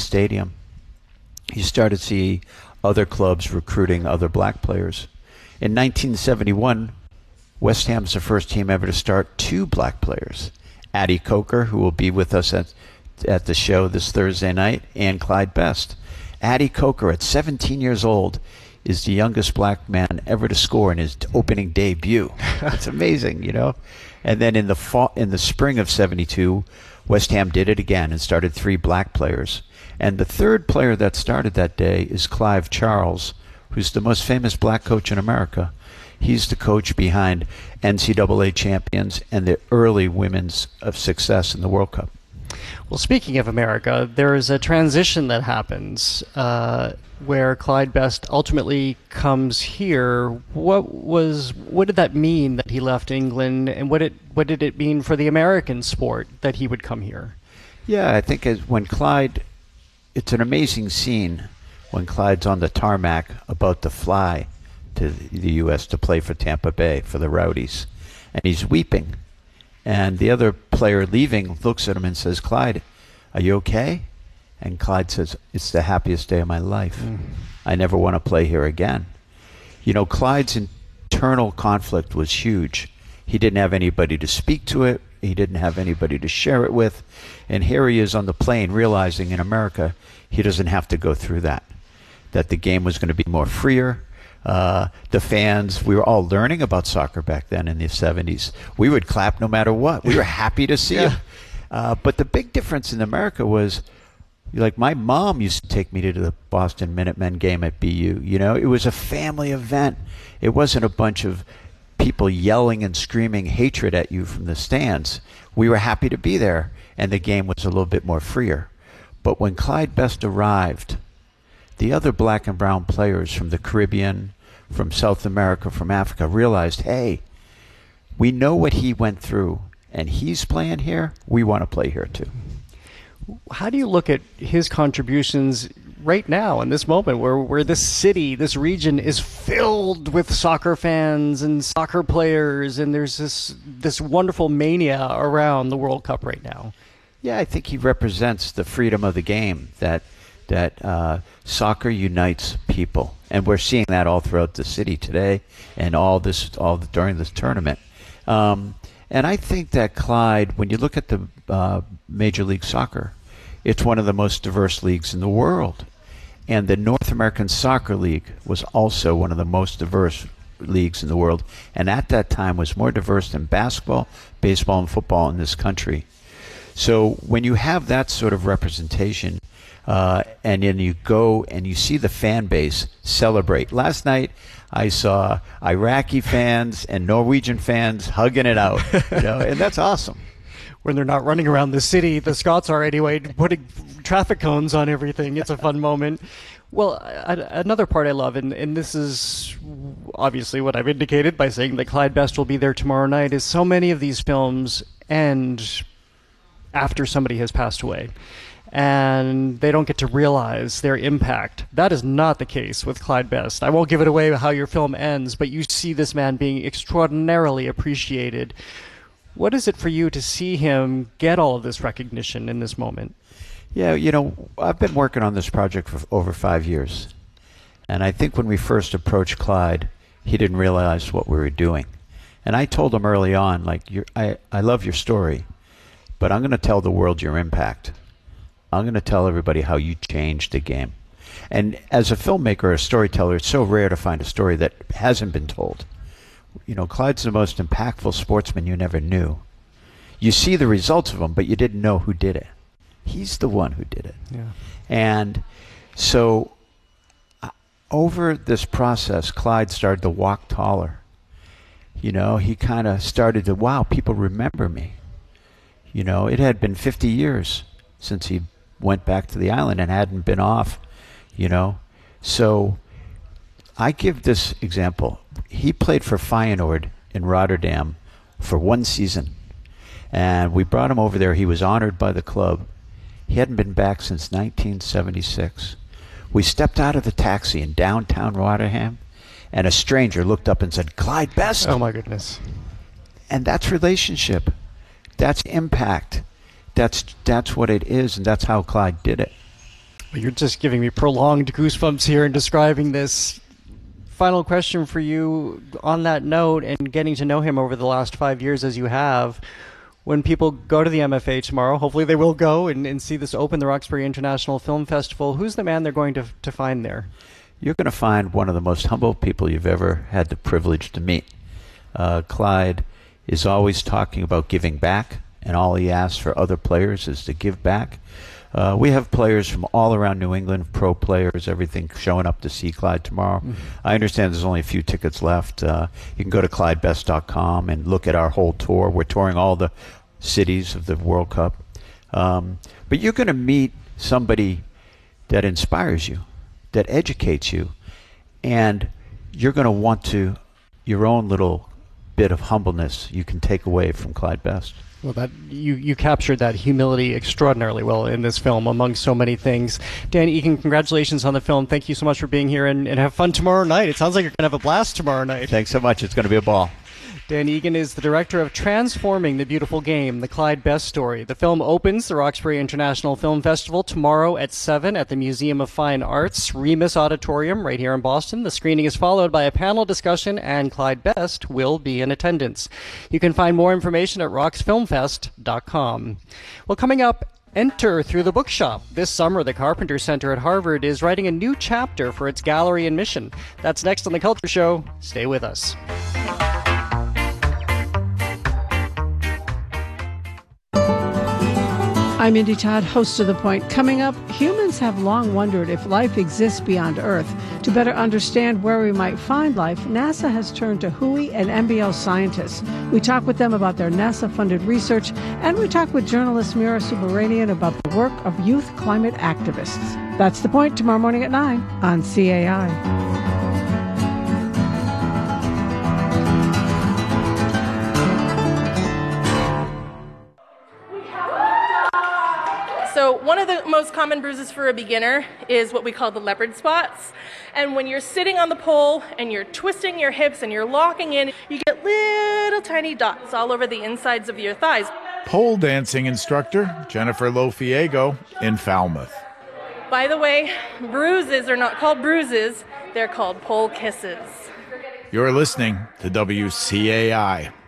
stadium, you started to see other clubs recruiting other black players. In 1971, West Ham's the first team ever to start 2 black players. Addie Coker, who will be with us at the show this Thursday night, and Clyde Best. Addie Coker, at 17 years old, is the youngest black man ever to score in his opening debut. It's amazing, you know. And then in the spring of '72, West Ham did it again and started 3 black players. And the third player that started that day is Clive Charles, who's the most famous black coach in America. He's the coach behind NCAA champions and the early women's of success in the World Cup. Well, speaking of America, there is a transition that happens where Clyde Best ultimately comes here. What did that mean that he left England, and what did it mean for the American sport that he would come here? Yeah, I think when Clyde, it's an amazing scene when Clyde's on the tarmac about to fly to the U.S. to play for Tampa Bay for the Rowdies, and he's weeping. And the other player leaving looks at him and says, "Clyde, are you okay?" And Clyde says, "It's the happiest day of my life. I never want to play here again." You know, Clyde's internal conflict was huge. He didn't have anybody to speak to it. He didn't have anybody to share it with. And here he is on the plane realizing in America he doesn't have to go through that the game was going to be more freer. The fans, we were all learning about soccer back then in the 70s. We would clap no matter what. We were happy to see him. But the big difference in America was, like, my mom used to take me to the Boston Minutemen game at BU. You know, it was a family event. It wasn't a bunch of people yelling and screaming hatred at you from the stands. We were happy to be there, and the game was a little bit more freer. But when Clyde Best arrived, the other black and brown players from the Caribbean, from South America, from Africa realized, hey, we know what he went through, and he's playing here. We want to play here too. How do you look at his contributions right now in this moment where this city, this region is filled with soccer fans and soccer players, and there's this wonderful mania around the World Cup right now? Yeah, I think he represents the freedom of the game, that soccer unites people, and we're seeing that all throughout the city today, and during this tournament. And I think that Clyde, when you look at the Major League Soccer, it's one of the most diverse leagues in the world, and the North American Soccer League was also one of the most diverse leagues in the world, and at that time was more diverse than basketball, baseball, and football in this country. So when you have that sort of representation, and then you go and you see the fan base celebrate. Last night, I saw Iraqi fans and Norwegian fans hugging it out, you know, and that's awesome. When they're not running around the city, the Scots are anyway, putting traffic cones on everything. It's a fun moment. Well, another part I love, and this is obviously what I've indicated by saying that Clyde Best will be there tomorrow night, is so many of these films end after somebody has passed away, and they don't get to realize their impact. That is not the case with Clyde Best. I won't give it away how your film ends, but you see this man being extraordinarily appreciated. What is it for you to see him get all of this recognition in this moment? Yeah, you know, I've been working on this project for over 5 years, and I think when we first approached Clyde, he didn't realize what we were doing. And I told him early on, like, I love your story, but I'm going to tell the world your impact. I'm going to tell everybody how you changed the game. And as a filmmaker or a storyteller, it's so rare to find a story that hasn't been told. You know, Clyde's the most impactful sportsman you never knew. You see the results of him, but you didn't know who did it. He's the one who did it. Yeah. And so over this process, Clyde started to walk taller. You know, he kind of started to, wow, people remember me. You know, it had been 50 years since he went back to the island and hadn't been off, you know. So I give this example. He played for Feyenoord in Rotterdam for 1 season. And we brought him over there. He was honored by the club. He hadn't been back since 1976. We stepped out of the taxi in downtown Rotterdam, and a stranger looked up and said, "Clyde Best." Oh, my goodness. And that's relationship. That's impact. That's what it is, and that's how Clyde did it. Well, you're just giving me prolonged goosebumps here in describing this. Final question for you on that note, and getting to know him over the last 5 years as you have. When people go to the MFA tomorrow, hopefully they will go and see this open, the Roxbury International Film Festival. Who's the man they're going to find there? You're going to find one of the most humble people you've ever had the privilege to meet. Clyde is always talking about giving back, and all he asks for other players is to give back. We have players from all around New England, pro players, everything, showing up to see Clyde tomorrow. Mm-hmm. I understand there's only a few tickets left. You can go to ClydeBest.com and look at our whole tour. We're touring all the cities of the World Cup. But you're going to meet somebody that inspires you, that educates you, and you're going to want to, your own little bit of humbleness you can take away from Clyde Best. Well, that you captured that humility extraordinarily well in this film, among so many things. Dan Egan, congratulations on the film. Thank you so much for being here, and have fun tomorrow night. It sounds like you're going to have a blast tomorrow night. Thanks so much. It's going to be a ball. Dan Egan is the director of Transforming the Beautiful Game, the Clyde Best story. The film opens the Roxbury International Film Festival tomorrow at 7 at the Museum of Fine Arts, Remus Auditorium, right here in Boston. The screening is followed by a panel discussion, and Clyde Best will be in attendance. You can find more information at roxfilmfest.com. Well, coming up, enter Through the Bookshop. This summer, the Carpenter Center at Harvard is writing a new chapter for its gallery and mission. That's next on The Culture Show. Stay with us. I'm Indy Todd, host of The Point. Coming up, humans have long wondered if life exists beyond Earth. To better understand where we might find life, NASA has turned to WHOI and NBL scientists. We talk with them about their NASA-funded research, and we talk with journalist Mira Subbaranian about the work of youth climate activists. That's The Point, tomorrow morning at 9 on CAI. So one of the most common bruises for a beginner is what we call the leopard spots. And when you're sitting on the pole and you're twisting your hips and you're locking in, you get little tiny dots all over the insides of your thighs. Pole dancing instructor Jennifer Lofiego in Falmouth. By the way, bruises are not called bruises, they're called pole kisses. You're listening to WCAI.